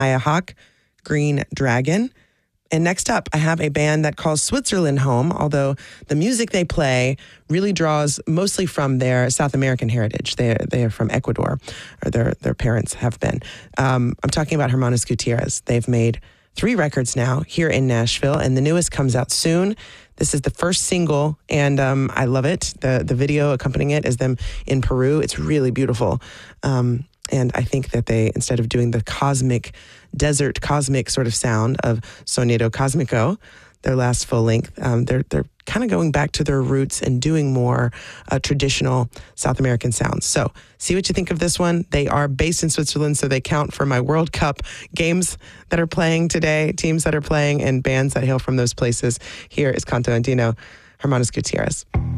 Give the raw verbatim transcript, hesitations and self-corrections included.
Maya Hawk, Green Dragon. And next up, I have a band that calls Switzerland home, although the music they play really draws mostly from their South American heritage. They they are from Ecuador, or their their parents have been. Um, I'm talking about Hermanos Gutierrez. They've made three records now here in Nashville, and the newest comes out soon. This is the first single, and um, I love it. The the video accompanying it is them in Peru. It's really beautiful. Um, and I think that they, instead of doing the cosmic, desert cosmic sort of sound of Sonido Cosmico, their last full length, um, they're they're kind of going back to their roots and doing more uh, traditional South American sounds. So see what you think of this one. They are based in Switzerland, so they count for my World Cup games that are playing today, teams that are playing, and bands that hail from those places. Here is Canto Andino, Hermanos Gutierrez.